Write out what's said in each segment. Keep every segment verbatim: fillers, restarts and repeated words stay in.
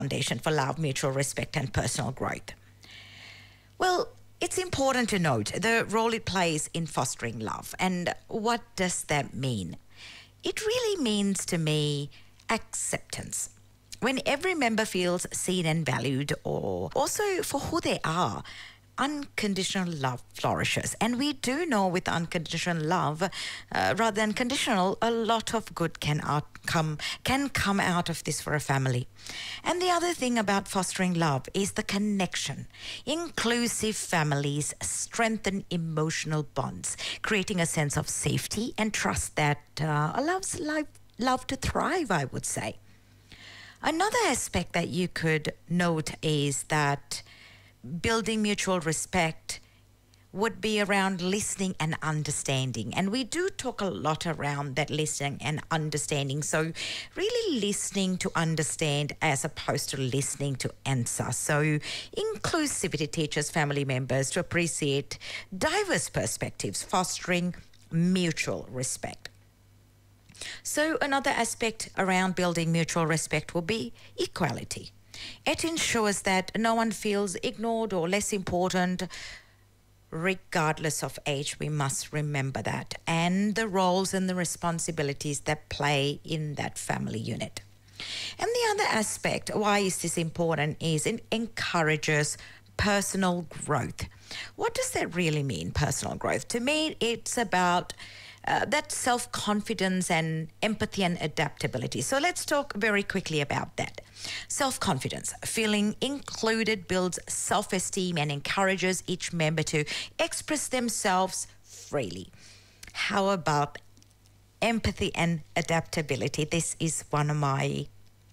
foundation for love, mutual respect, and personal growth. Well, it's important to note the role it plays in fostering love. And what does that mean? It really means to me acceptance. When every member feels seen and valued, or also for who they are, unconditional love flourishes. And we do know with unconditional love, uh, rather than conditional, a lot of good can out come can come out of this for a family. And the other thing about fostering love is the connection. Inclusive families strengthen emotional bonds, creating a sense of safety and trust that uh, allows life, love to thrive, I would say. Another aspect that you could note is that building mutual respect would be around listening and understanding. And we do talk a lot around that listening and understanding. So really listening to understand as opposed to listening to answer. So inclusivity teaches family members to appreciate diverse perspectives, fostering mutual respect. So another aspect around building mutual respect will be equality. It ensures that no one feels ignored or less important, regardless of age. We must remember that, and the roles and the responsibilities that play in that family unit. And the other aspect, why is this important, is it encourages personal growth. What does that really mean, personal growth? To me, it's about Uh, that self-confidence and empathy and adaptability. So let's talk very quickly about that. Self-confidence, feeling included, builds self-esteem and encourages each member to express themselves freely. How about empathy and adaptability? This is one of my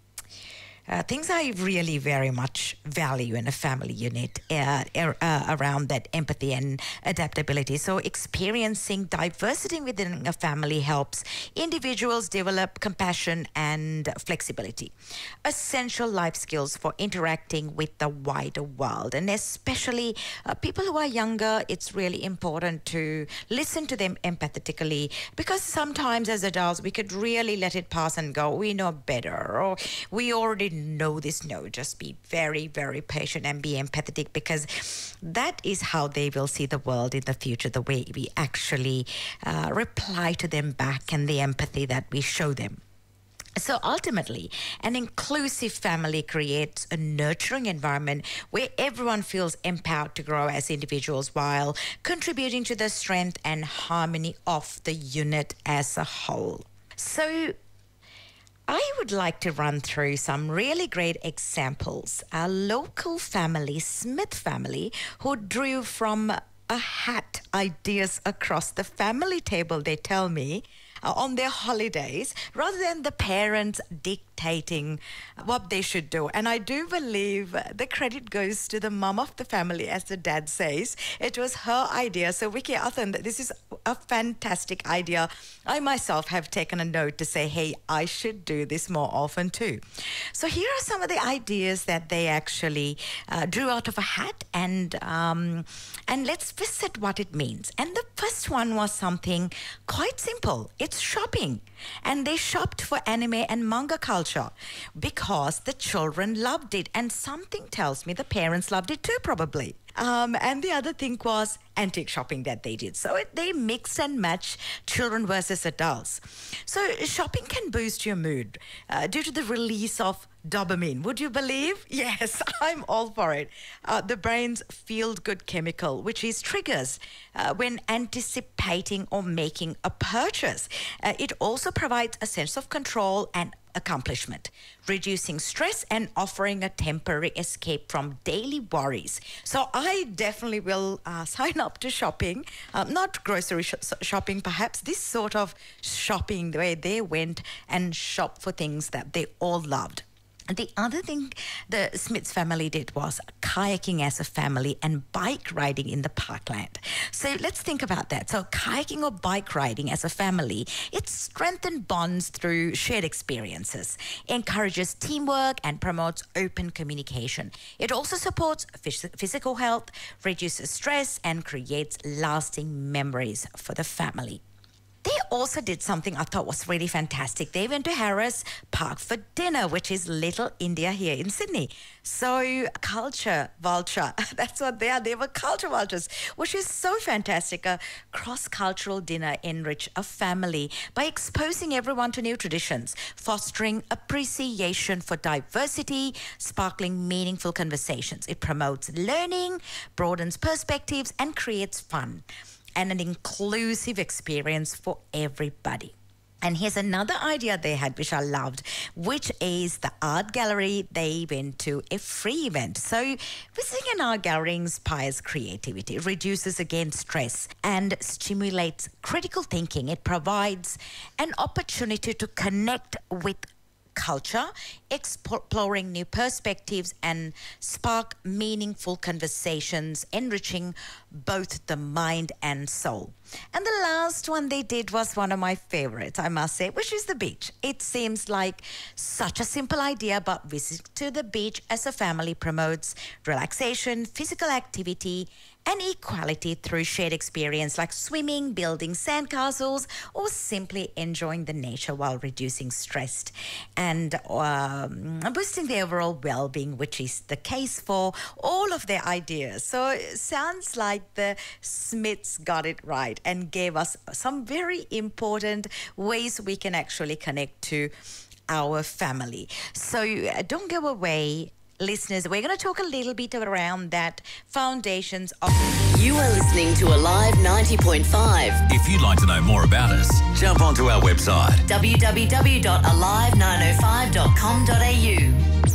Uh, things I really very much value in a family unit uh, er, uh, around that empathy and adaptability. So experiencing diversity within a family helps individuals develop compassion and flexibility. Essential life skills for interacting with the wider world. And especially uh, people who are younger, it's really important to listen to them empathetically, because sometimes as adults we could really let it pass and go, we know better, or we already know this. No, just be very, very patient and be empathetic, because that is how they will see the world in the future, the way we actually uh, reply to them back and the empathy that we show them. So ultimately, an inclusive family creates a nurturing environment where everyone feels empowered to grow as individuals while contributing to the strength and harmony of the unit as a whole. So I would like to run through some really great examples. A local family, Smith family, who drew from a hat ideas across the family table, they tell me, uh, on their holidays, rather than the parents dictating what they should do. And I do believe the credit goes to the mum of the family, as the dad says. It was her idea. So Vicky Athan, this is a fantastic idea. I myself have taken a note to say, hey, I should do this more often too. So here are some of the ideas that they actually uh, drew out of a hat, and um, and let's visit what it means. And the first one was something quite simple. It's shopping. And they shopped for anime and manga culture because the children loved it. And something tells me the parents loved it too, probably. Um, and the other thing was antique shopping that they did. So it, they mixed and matched children versus adults. So shopping can boost your mood uh, due to the release of dopamine. Would you believe? Yes, I'm all for it. Uh, the brain's feel-good chemical, which is triggers uh, when anticipating or making a purchase. Uh, it also provides a sense of control and accomplishment, reducing stress and offering a temporary escape from daily worries. So I definitely will uh, sign up to shopping, uh, not grocery sh shopping perhaps, this sort of shopping where they went and shopped for things that they all loved. The other thing the Smiths family did was kayaking as a family and bike riding in the parkland. So let's think about that. So kayaking or bike riding as a family, it strengthens bonds through shared experiences, encourages teamwork and promotes open communication. It also supports phys physical health, reduces stress and creates lasting memories for the family. They also did something I thought was really fantastic. They went to Harris Park for dinner, which is Little India here in Sydney. So culture vulture, that's what they are. They were culture vultures, which is so fantastic. A cross-cultural dinner enrich a family by exposing everyone to new traditions, fostering appreciation for diversity, sparkling meaningful conversations. It promotes learning, broadens perspectives, and creates fun and an inclusive experience for everybody. And here's another idea they had, which I loved, which is the art gallery. They went to a free event. So visiting an art gallery inspires creativity. It reduces, again, stress and stimulates critical thinking. It provides an opportunity to connect with culture, exploring new perspectives, and spark meaningful conversations, enriching both the mind and soul. And the last one they did was one of my favorites, I must say, which is the beach. It seems like such a simple idea, but visit to the beach as a family promotes relaxation, physical activity, and equality through shared experience like swimming, building sandcastles, or simply enjoying the nature while reducing stress and um, boosting the overall well-being, which is the case for all of their ideas. So it sounds like the Smiths got it right and gave us some very important ways we can actually connect to our family. So uh, don't go away, listeners. We're going to talk a little bit around that foundations of... You are listening to Alive ninety point five. If you'd like to know more about us, jump onto our website w w w dot alive nine oh five dot com dot a u.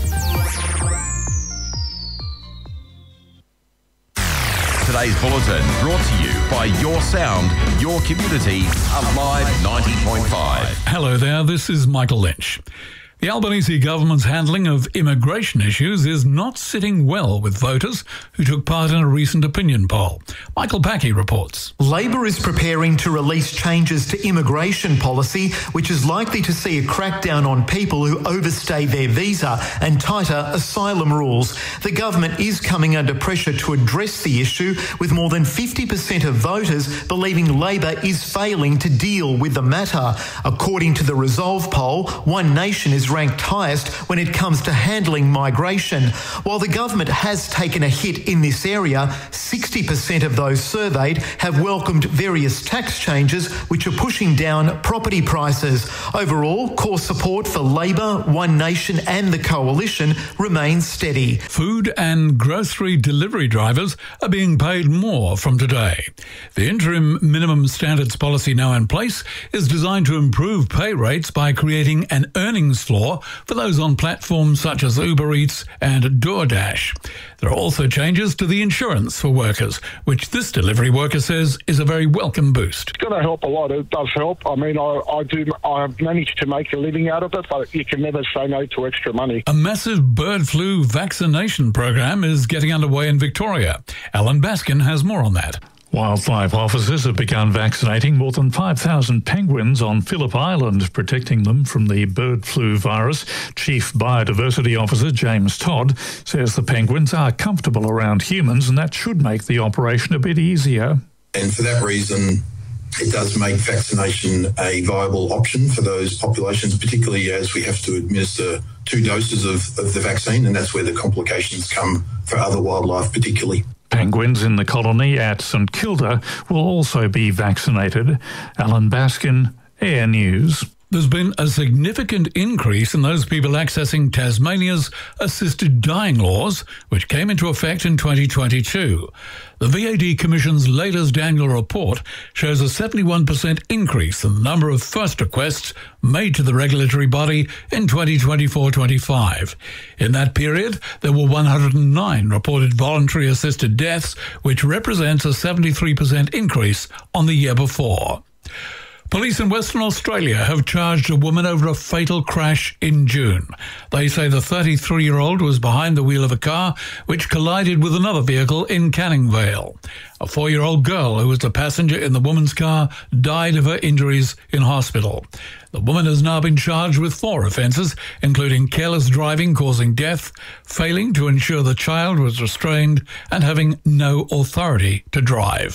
Today's bulletin brought to you by Your Sound, Your Community, Alive ninety point five. Hello there, this is Michael Lynch. The Albanese government's handling of immigration issues is not sitting well with voters who took part in a recent opinion poll. Michael Packey reports. Labor is preparing to release changes to immigration policy, which is likely to see a crackdown on people who overstay their visa and tighter asylum rules. The government is coming under pressure to address the issue, with more than fifty percent of voters believing Labor is failing to deal with the matter. According to the Resolve poll, One Nation is ranked highest when it comes to handling migration. While the government has taken a hit in this area, sixty percent of those surveyed have welcomed various tax changes which are pushing down property prices. Overall, core support for Labor, One Nation and the Coalition remains steady. Food and grocery delivery drivers are being paid more from today. The interim minimum standards policy now in place is designed to improve pay rates by creating an earnings floor for those on platforms such as Uber Eats and DoorDash. There are also changes to the insurance for workers, which this delivery worker says is a very welcome boost. It's going to help a lot. It does help. I mean, I, I do. I've managed to make a living out of it, but you can never say no to extra money. A massive bird flu vaccination program is getting underway in Victoria. Alan Baskin has more on that. Wildlife officers have begun vaccinating more than five thousand penguins on Phillip Island, protecting them from the bird flu virus. Chief Biodiversity Officer James Todd says the penguins are comfortable around humans and that should make the operation a bit easier. And for that reason, it does make vaccination a viable option for those populations, particularly as we have to administer two doses of, of the vaccine, and that's where the complications come for other wildlife particularly. Penguins in the colony at St Kilda will also be vaccinated. Alan Baskin, Air News. There's been a significant increase in those people accessing Tasmania's assisted dying laws, which came into effect in twenty twenty-two. The V A D Commission's latest annual report shows a seventy-one percent increase in the number of first requests made to the regulatory body in twenty twenty-four twenty-five. In that period, there were one hundred nine reported voluntary assisted deaths, which represents a seventy-three percent increase on the year before. Police in Western Australia have charged a woman over a fatal crash in June. They say the thirty-three-year-old was behind the wheel of a car which collided with another vehicle in Canning Vale. A four-year-old girl who was the passenger in the woman's car died of her injuries in hospital. The woman has now been charged with four offences, including careless driving causing death, failing to ensure the child was restrained, and having no authority to drive.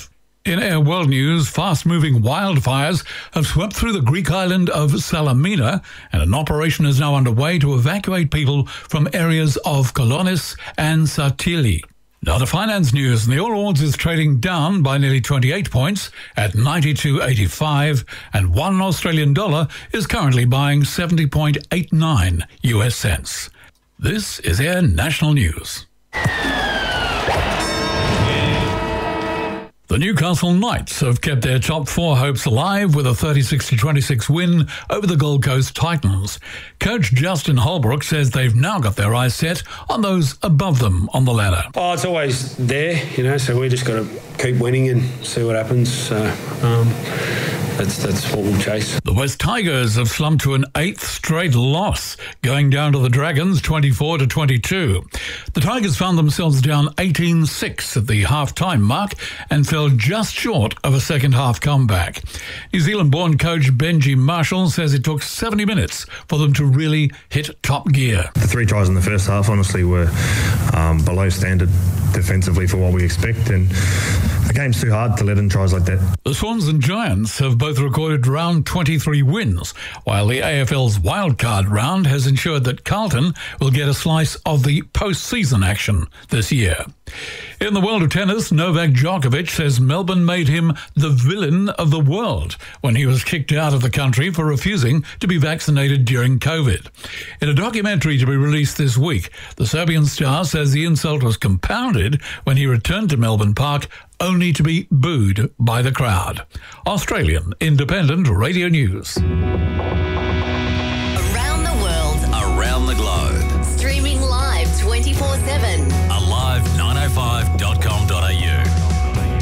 In Air World News, fast-moving wildfires have swept through the Greek island of Salamina, and an operation is now underway to evacuate people from areas of Kolonis and Satili. Now to finance news, and the All Ords is trading down by nearly twenty-eight points at ninety-two eighty-five, and one Australian dollar is currently buying seventy point eight nine U S cents. This is Air National News. The Newcastle Knights have kept their top four hopes alive with a thirty-six to twenty-six win over the Gold Coast Titans. Coach Justin Holbrook says they've now got their eyes set on those above them on the ladder. Oh, it's always there, you know, so we just got to keep winning and see what happens. So, um, that's, that's what we'll chase. The West Tigers have slumped to an eighth straight loss, going down to the Dragons twenty-four to twenty-two. The Tigers found themselves down eighteen six at the half-time mark and fell just short of a second-half comeback. New Zealand-born coach Benji Marshall says it took seventy minutes for them to really hit top gear. The three tries in the first half honestly were um, below standard defensively for what we expect, and the game's too hard to let in tries like that. The Swans and Giants have both recorded round twenty-three wins, while the A F L's wildcard round has ensured that Carlton will get a slice of the post-season action this year. In the world of tennis, Novak Djokovic says Melbourne made him the villain of the world when he was kicked out of the country for refusing to be vaccinated during COVID. In a documentary to be released this week, the Serbian star says the insult was compounded when he returned to Melbourne Park only to be booed by the crowd. Australian Independent Radio News.